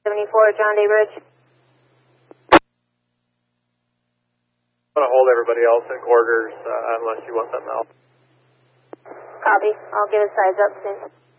74, John Day Bridge. I'm going to hold everybody else in quarters unless you want something else. Copy. I'll give a size up soon.